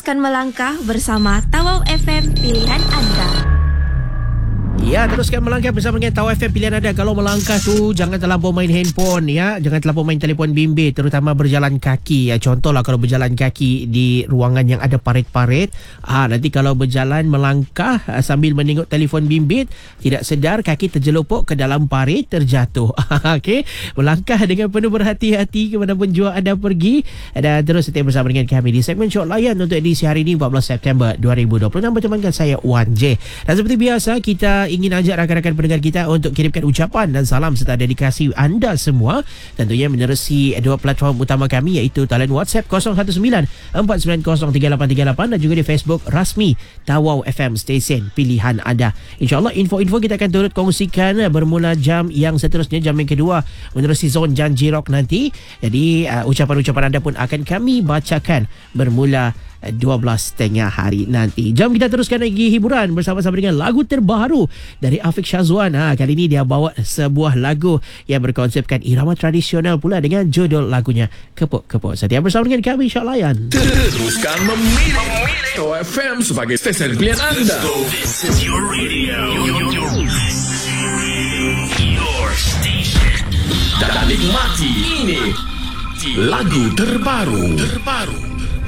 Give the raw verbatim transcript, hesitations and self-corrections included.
teruskan melangkah bersama Tawau F M, pilihan anda. Ya, teruskan melangkah bersama dengan Tawau F M, pilihan anda. Kalau melangkah tu jangan terlampau main handphone ya, jangan terlampau main telefon bimbit, terutama berjalan kaki ya. Contohlah kalau berjalan kaki di ruangan yang ada parit-parit, ah nanti kalau berjalan melangkah ah, sambil menengok telefon bimbit, tidak sedar kaki terjelupuk ke dalam parit, terjatuh. Okey, melangkah dengan penuh berhati-hati ke mana pun jua anda pergi, dan terus setia bersama dengan kami di segmen Syok Layan untuk edisi hari ini empat belas September dua ribu dua puluh enam. Bertemankan saya Wan J. Dan seperti biasa kita ingin ajak rakan-rakan pendengar kita untuk kirimkan ucapan dan salam serta dedikasi anda semua, tentunya menerusi dua platform utama kami, iaitu talian WhatsApp kosong satu sembilan empat sembilan kosong tiga lapan tiga lapan dan juga di Facebook rasmi Tawau F M, stesen pilihan anda. InsyaAllah info-info kita akan turut kongsikan bermula jam yang seterusnya, jam yang kedua menerusi zon Janji Rock nanti. Jadi uh, ucapan-ucapan anda pun akan kami bacakan bermula dua belas tengah hari nanti. Jam kita teruskan lagi hiburan bersama-sama dengan lagu terbaru dari Afiq Syazwan. Ha, kali ini dia bawa sebuah lagu yang berkonsepkan irama tradisional pula dengan judul lagunya Kepuk-Kepuk. Setia bersama dengan kami Syok Layan. Teruskan memilih Tawau F M sebagai stesen pilihan anda. This is your radio. Your station. Dan nikmati ini lagu terbaru terbaru